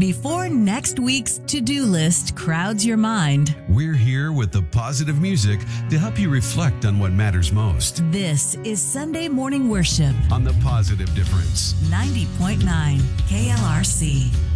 before next week's to-do list crowds your mind. We're here with the positive music to help you reflect on what matters most. This is Sunday Morning Worship On The Positive Difference. 90.9 KLRC.